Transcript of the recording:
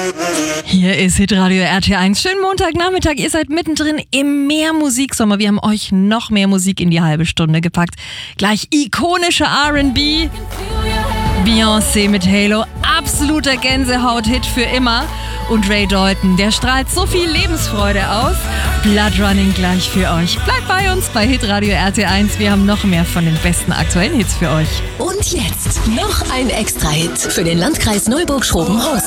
Hier ist Hitradio RT1. Schönen Montagnachmittag. Ihr seid mittendrin im Mehr-Musiksommer. Wir haben euch noch mehr Musik in die halbe Stunde gepackt. Gleich ikonische R&B. Beyoncé mit Halo. Absoluter Gänsehaut-Hit für immer. Und Ray Dalton, der strahlt so viel Lebensfreude aus. Blood Running gleich für euch. Bleibt bei uns bei Hitradio RT1. Wir haben noch mehr von den besten aktuellen Hits für euch. Und jetzt noch ein Extra-Hit für den Landkreis Neuburg-Schrobenhausen.